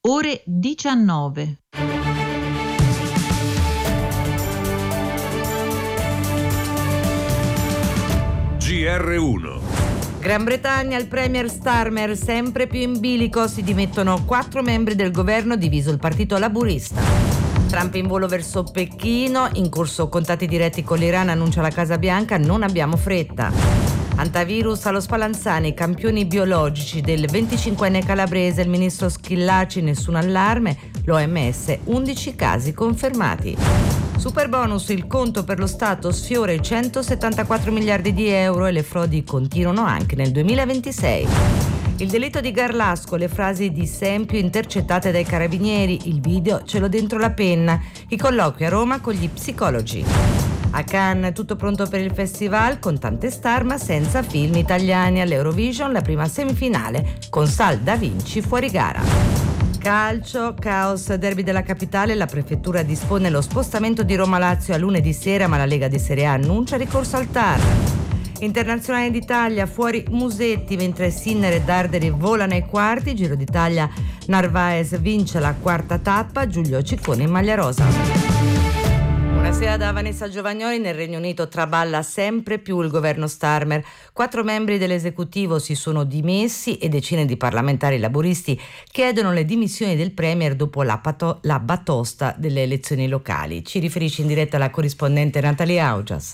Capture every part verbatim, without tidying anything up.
ore diciannove. G R uno. Gran Bretagna, il premier Starmer sempre più in bilico, si dimettono quattro membri del governo diviso il partito laburista. Trump in volo verso Pechino, in corso contatti diretti con l'Iran, annuncia la Casa Bianca, non abbiamo fretta. Antivirus allo Spallanzani, campioni biologici del venticinquenne calabrese, il ministro Schillaci, nessun allarme, l'O M S, undici casi confermati. Super bonus, il conto per lo Stato sfiora i centosettantaquattro miliardi di euro e le frodi continuano anche nel duemilaventisei. Il delitto di Garlasco, le frasi di Sempio intercettate dai carabinieri, il video ce l'ho dentro la penna, i colloqui a Roma con gli psicologi. A Cannes tutto pronto per il festival con tante star ma senza film italiani. All'Eurovision la prima semifinale con Sal Da Vinci fuori gara. Calcio, caos, derby della capitale, la prefettura dispone lo spostamento di Roma-Lazio a lunedì sera ma la Lega di Serie A annuncia ricorso al T A R. Internazionale d'Italia, fuori Musetti mentre Sinner e Darderi volano ai quarti, Giro d'Italia Narvaez vince la quarta tappa, Giulio Ciccone in maglia rosa. Buonasera da Vanessa Giovagnoli. Nel Regno Unito traballa sempre più il governo Starmer. Quattro membri dell'esecutivo si sono dimessi e decine di parlamentari laburisti chiedono le dimissioni del premier dopo la, pato- la batosta delle elezioni locali. Ci riferisce in diretta la corrispondente Natalia Augias.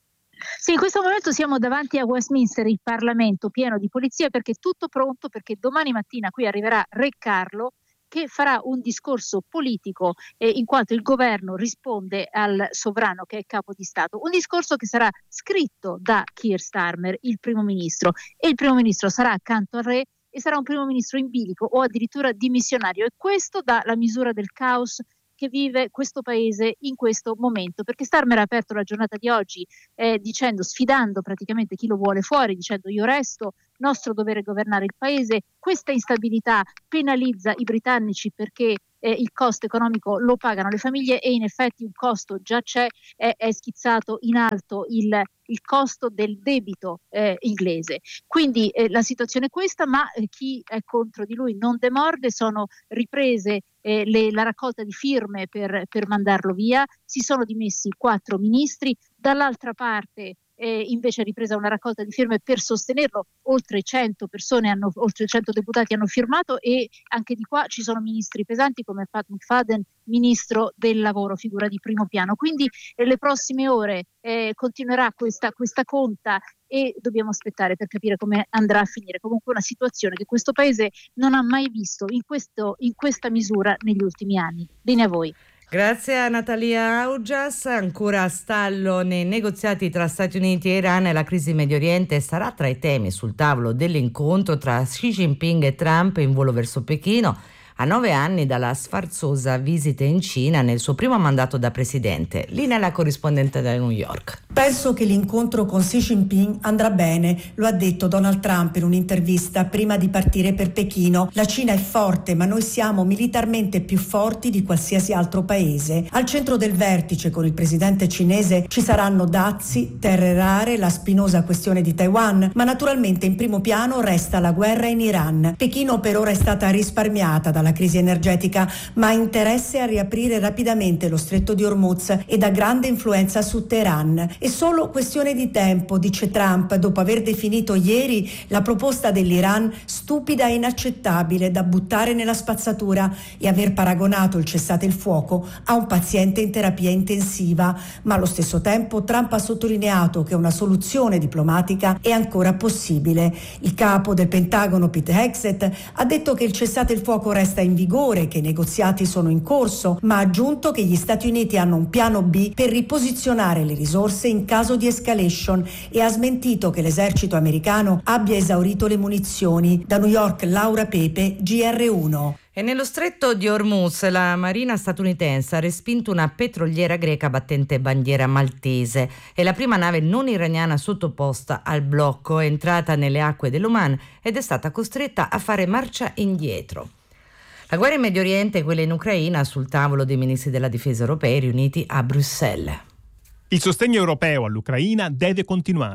Sì, in questo momento siamo davanti a Westminster, il Parlamento pieno di polizia perché è tutto pronto, perché domani mattina qui arriverà Re Carlo che farà un discorso politico eh, in quanto il governo risponde al sovrano che è capo di Stato, un discorso che sarà scritto da Keir Starmer, il primo ministro, e il primo ministro sarà accanto al re e sarà un primo ministro in bilico o addirittura dimissionario, e questo dà la misura del caos che vive questo paese in questo momento, perché Starmer ha aperto la giornata di oggi eh, dicendo, sfidando praticamente chi lo vuole fuori, dicendo io resto, nostro dovere è governare il paese, questa instabilità penalizza i britannici perché eh, il costo economico lo pagano le famiglie e in effetti un costo già c'è, è, è schizzato in alto il, il costo del debito eh, inglese. Quindi eh, la situazione è questa, ma eh, chi è contro di lui non demorde, sono riprese eh, le, la raccolta di firme per, per mandarlo via, si sono dimessi quattro ministri, dall'altra parte Eh, invece è ripresa una raccolta di firme per sostenerlo, oltre cento persone hanno, oltre cento deputati hanno firmato e anche di qua ci sono ministri pesanti come Pat McFadden, ministro del lavoro, figura di primo piano. Quindi nelle prossime ore eh, continuerà questa, questa conta e dobbiamo aspettare per capire come andrà a finire. Comunque una situazione che questo paese non ha mai visto in, questo, in questa misura negli ultimi anni. Bene a voi. Grazie a Natalia Augias. Ancora a stallo nei negoziati tra Stati Uniti e Iran e la crisi in Medio Oriente sarà tra i temi sul tavolo dell'incontro tra Xi Jinping e Trump in volo verso Pechino a nove anni dalla sfarzosa visita in Cina nel suo primo mandato da presidente. Linea la corrispondente da New York. Penso che l'incontro con Xi Jinping andrà bene, lo ha detto Donald Trump in un'intervista prima di partire per Pechino. La Cina è forte, ma noi siamo militarmente più forti di qualsiasi altro paese. Al centro del vertice con il presidente cinese ci saranno dazi, terre rare, la spinosa questione di Taiwan, ma naturalmente in primo piano resta la guerra in Iran. Pechino per ora è stata risparmiata dalla crisi energetica, ma ha interesse a riaprire rapidamente lo stretto di Hormuz ed ha grande influenza su Teheran. È solo questione di tempo, dice Trump, dopo aver definito ieri la proposta dell'Iran stupida e inaccettabile da buttare nella spazzatura e aver paragonato il cessate il fuoco a un paziente in terapia intensiva. Ma allo stesso tempo Trump ha sottolineato che una soluzione diplomatica è ancora possibile. Il capo del Pentagono, Pete Hegseth, ha detto che il cessate il fuoco resta in vigore, che i negoziati sono in corso, ma ha aggiunto che gli Stati Uniti hanno un piano B per riposizionare le risorse in caso di escalation e ha smentito che l'esercito americano abbia esaurito le munizioni. Da New York, Laura Pepe, G R uno. E nello stretto di Hormuz la marina statunitense ha respinto una petroliera greca battente bandiera maltese. È la prima nave non iraniana sottoposta al blocco, è entrata nelle acque dell'Oman ed è stata costretta a fare marcia indietro. La guerra in Medio Oriente e quella in Ucraina sul tavolo dei ministri della difesa europei riuniti a Bruxelles. Il sostegno europeo all'Ucraina deve continuare.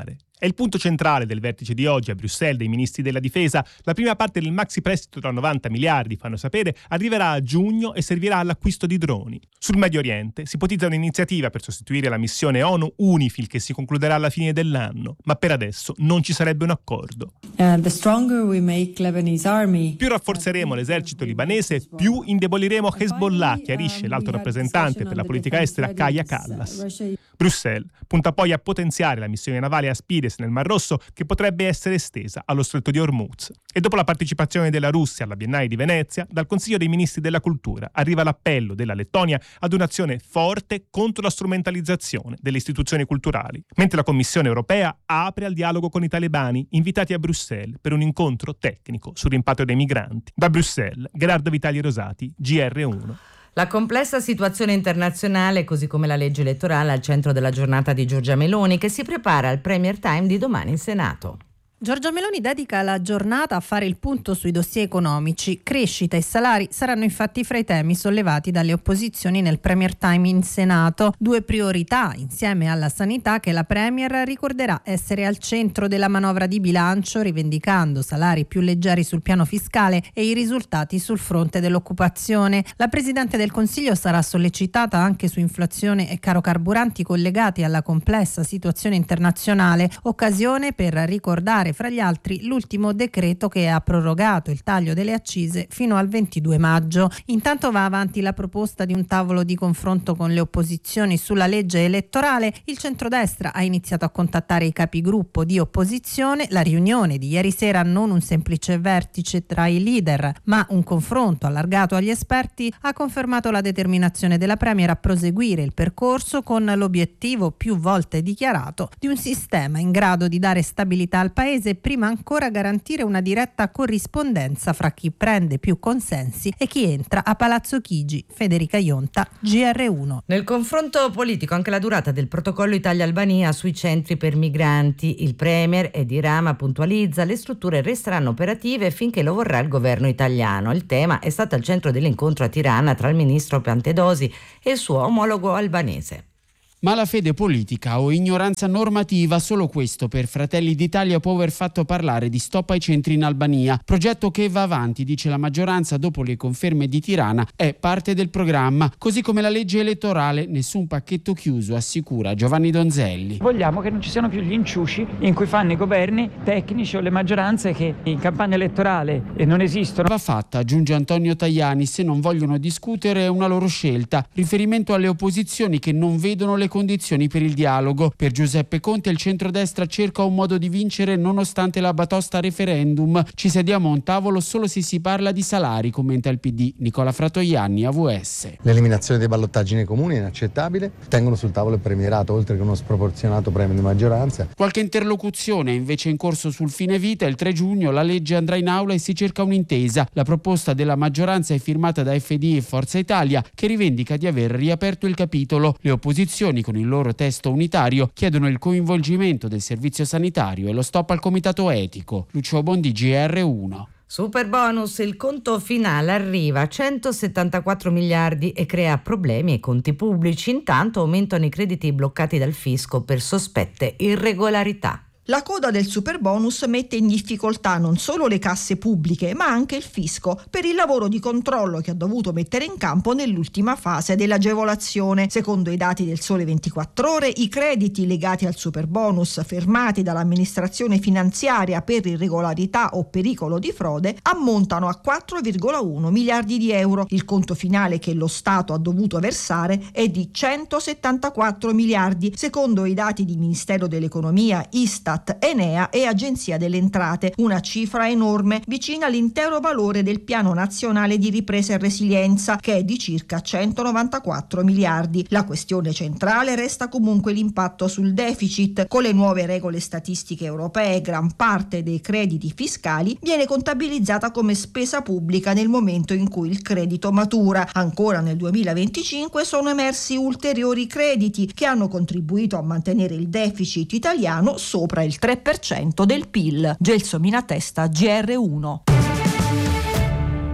È il punto centrale del vertice di oggi a Bruxelles dei ministri della difesa. La prima parte del maxi prestito da novanta miliardi, fanno sapere, arriverà a giugno e servirà all'acquisto di droni. Sul Medio Oriente si ipotizza un'iniziativa per sostituire la missione ONU UNIFIL che si concluderà alla fine dell'anno, ma per adesso non ci sarebbe un accordo. Uh, the stronger we make Lebanese army, più rafforzeremo l'esercito libanese, più indeboliremo Hezbollah, chiarisce l'alto rappresentante per la politica estera Kaja Kallas. Bruxelles punta poi a potenziare la missione navale Aspides nel Mar Rosso, che potrebbe essere estesa allo stretto di Hormuz. E dopo la partecipazione della Russia alla Biennale di Venezia, dal Consiglio dei Ministri della Cultura arriva l'appello della Lettonia ad un'azione forte contro la strumentalizzazione delle istituzioni culturali, mentre la Commissione europea apre al dialogo con i talebani invitati a Bruxelles per un incontro tecnico sul rimpatrio dei migranti. Da Bruxelles, Gerardo Vitali Rosati, G R uno. La complessa situazione internazionale, così come la legge elettorale, al centro della giornata di Giorgia Meloni, che si prepara al Premier Time di domani in Senato. Giorgia Meloni dedica la giornata a fare il punto sui dossier economici. Crescita e salari saranno infatti fra i temi sollevati dalle opposizioni nel Premier Time in Senato, due priorità insieme alla sanità che la Premier ricorderà essere al centro della manovra di bilancio, rivendicando salari più leggeri sul piano fiscale e i risultati sul fronte dell'occupazione. La Presidente del Consiglio sarà sollecitata anche su inflazione e caro carburanti collegati alla complessa situazione internazionale, occasione per ricordare fra gli altri l'ultimo decreto che ha prorogato il taglio delle accise fino al ventidue maggio. Intanto va avanti la proposta di un tavolo di confronto con le opposizioni sulla legge elettorale. Il centrodestra ha iniziato a contattare i capigruppo di opposizione. La riunione di ieri sera, non un semplice vertice tra i leader, ma un confronto allargato agli esperti, ha confermato la determinazione della Premier a proseguire il percorso con l'obiettivo più volte dichiarato di un sistema in grado di dare stabilità al Paese e prima ancora garantire una diretta corrispondenza fra chi prende più consensi e chi entra a Palazzo Chigi. Federica Ionta, G R uno. Nel confronto politico anche la durata del protocollo Italia-Albania sui centri per migranti. Il Premier Edi Rama puntualizza: le strutture resteranno operative finché lo vorrà il governo italiano. Il tema è stato al centro dell'incontro a Tirana tra il ministro Piantedosi e il suo omologo albanese. Malafede politica o ignoranza normativa, solo questo per Fratelli d'Italia può aver fatto parlare di stop ai centri in Albania. Progetto che va avanti, dice la maggioranza dopo le conferme di Tirana, è parte del programma. Così come la legge elettorale, nessun pacchetto chiuso, assicura Giovanni Donzelli. Vogliamo che non ci siano più gli inciuci in cui fanno i governi tecnici o le maggioranze che in campagna elettorale non esistono. Va fatta, aggiunge Antonio Tajani, se non vogliono discutere è una loro scelta. Riferimento alle opposizioni che non vedono le condizioni per il dialogo. Per Giuseppe Conte il centrodestra cerca un modo di vincere nonostante la batosta referendum. Ci sediamo a un tavolo solo se si parla di salari, commenta il P D. Nicola Fratoianni, A V S. L'eliminazione dei ballottaggi nei comuni è inaccettabile. Tengono sul tavolo il premierato, oltre che uno sproporzionato premio di maggioranza. Qualche interlocuzione è invece in corso sul fine vita. Il tre giugno la legge andrà in aula e si cerca un'intesa. La proposta della maggioranza è firmata da F D e Forza Italia, che rivendica di aver riaperto il capitolo. Le opposizioni, con il loro testo unitario, chiedono il coinvolgimento del servizio sanitario e lo stop al comitato etico. Lucio Bondi, G R uno. Super bonus, il conto finale arriva a centosettantaquattro miliardi e crea problemi ai conti pubblici. Intanto aumentano i crediti bloccati dal fisco per sospette irregolarità. La coda del superbonus mette in difficoltà non solo le casse pubbliche, ma anche il fisco, per il lavoro di controllo che ha dovuto mettere in campo nell'ultima fase dell'agevolazione. Secondo i dati del Sole ventiquattro Ore, i crediti legati al superbonus fermati dall'amministrazione finanziaria per irregolarità o pericolo di frode ammontano a quattro virgola uno miliardi di euro. Il conto finale che lo Stato ha dovuto versare è di centosettantaquattro miliardi, secondo i dati di Ministero dell'Economia, Istat, Enea e Agenzia delle Entrate, una cifra enorme, vicina all'intero valore del Piano Nazionale di Ripresa e Resilienza, che è di circa centonovantaquattro miliardi. La questione centrale resta comunque l'impatto sul deficit. Con le nuove regole statistiche europee, gran parte dei crediti fiscali viene contabilizzata come spesa pubblica nel momento in cui il credito matura. Ancora nel duemilaventicinque sono emersi ulteriori crediti che hanno contribuito a mantenere il deficit italiano sopra il tre per cento del P I L. Gelsomina Testa, G R uno.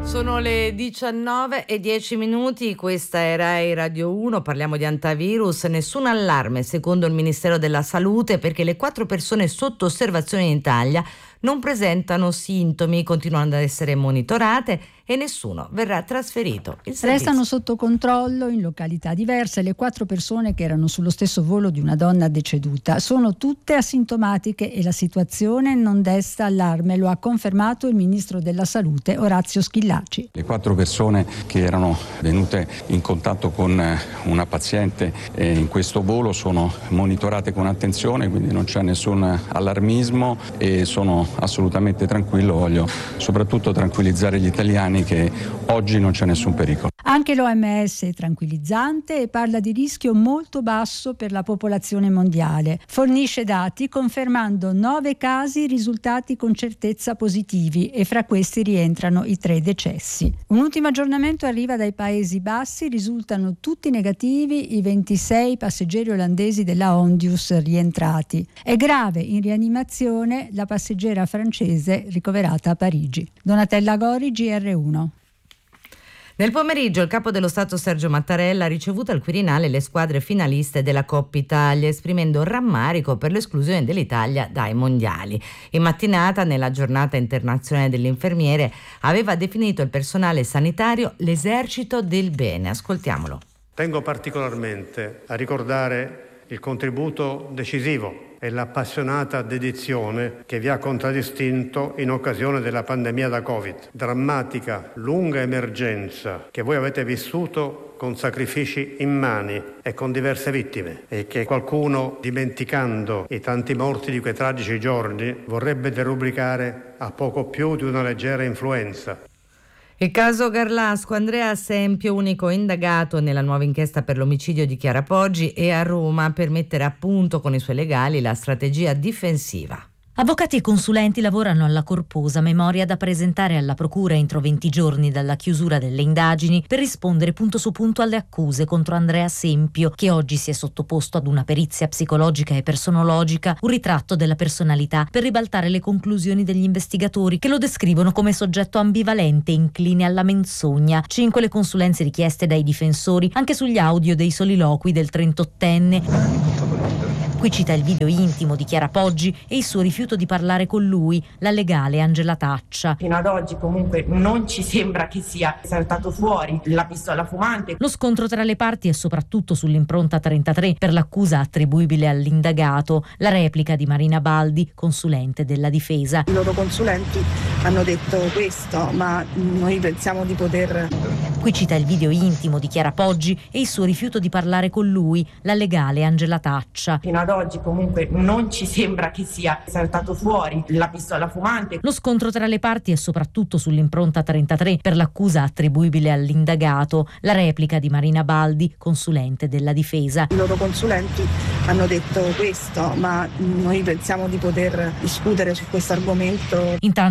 Sono le diciannove e dieci minuti, questa è Rai Radio uno, parliamo di antivirus, nessun allarme secondo il Ministero della Salute perché le quattro persone sotto osservazione in Italia non presentano sintomi, continuano ad essere monitorate e nessuno verrà trasferito. Il Restano sotto controllo in località diverse le quattro persone che erano sullo stesso volo di una donna deceduta. Sono tutte asintomatiche e la situazione non desta allarme, lo ha confermato il Ministro della Salute Orazio Schillaci. Le quattro persone che erano venute in contatto con una paziente in questo volo sono monitorate con attenzione, quindi non c'è nessun allarmismo e sono assolutamente tranquillo. Voglio soprattutto tranquillizzare gli italiani che oggi non c'è nessun pericolo. Anche l'O M S è tranquillizzante e parla di rischio molto basso per la popolazione mondiale. Fornisce dati confermando nove casi risultati con certezza positivi e fra questi rientrano i tre decessi. Un ultimo aggiornamento arriva dai Paesi Bassi, risultano tutti negativi i ventisei passeggeri olandesi della Ondius rientrati. È grave in rianimazione la passeggera francese ricoverata a Parigi. Donatella Gori, G R uno. Nel pomeriggio il capo dello Stato Sergio Mattarella ha ricevuto al Quirinale le squadre finaliste della Coppa Italia, esprimendo rammarico per l'esclusione dell'Italia dai mondiali. In mattinata, nella giornata internazionale dell'infermiere, aveva definito il personale sanitario l'esercito del bene. Ascoltiamolo. Tengo particolarmente a ricordare il contributo decisivo e l'appassionata dedizione che vi ha contraddistinto in occasione della pandemia da Covid. Drammatica, lunga emergenza che voi avete vissuto con sacrifici immani e con diverse vittime e che qualcuno, dimenticando i tanti morti di quei tragici giorni, vorrebbe derubricare a poco più di una leggera influenza. Il caso Garlasco, Andrea Sempio, unico indagato nella nuova inchiesta per l'omicidio di Chiara Poggi, è a Roma per mettere a punto con i suoi legali la strategia difensiva. Avvocati e consulenti lavorano alla corposa memoria da presentare alla procura entro venti giorni dalla chiusura delle indagini per rispondere punto su punto alle accuse contro Andrea Sempio, che oggi si è sottoposto ad una perizia psicologica e personologica, un ritratto della personalità per ribaltare le conclusioni degli investigatori che lo descrivono come soggetto ambivalente, incline alla menzogna. Cinque le consulenze richieste dai difensori anche sugli audio dei soliloqui del trentottenne. Qui cita il video intimo di Chiara Poggi e il suo rifiuto di parlare con lui, la legale Angela Taccia. Fino ad oggi comunque non ci sembra che sia saltato fuori la pistola fumante. Lo scontro tra le parti è soprattutto sull'impronta trentatré per l'accusa attribuibile all'indagato, la replica di Marina Baldi, consulente della difesa. I loro consulenti hanno detto questo, ma noi pensiamo di poter... Qui cita il video intimo di Chiara Poggi e il suo rifiuto di parlare con lui, la legale Angela Taccia. Fino ad oggi comunque non ci sembra che sia saltato fuori la pistola fumante. Lo scontro tra le parti è soprattutto sull'impronta trentatré per l'accusa attribuibile all'indagato, la replica di Marina Baldi, consulente della difesa. I loro consulenti hanno detto questo, ma noi pensiamo di poter discutere su questo argomento. Intanto